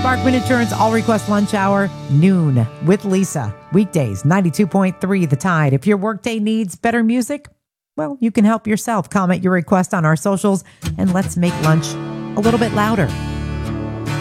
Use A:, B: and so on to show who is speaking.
A: Sparkman Insurance All Request Lunch Hour, noon with Lisa. Weekdays, 92.3 The Tide. If your workday needs better music, well, you can help yourself. Comment your request on our socials, and let's make lunch a little bit louder.